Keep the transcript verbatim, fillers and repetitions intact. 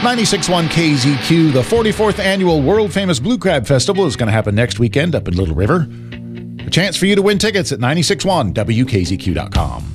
ninety-six point one K Z Q, the forty-fourth annual World Famous Blue Crab Festival is going to happen next weekend up in Little River. A chance for you to win tickets at nine six one W K Z Q dot com.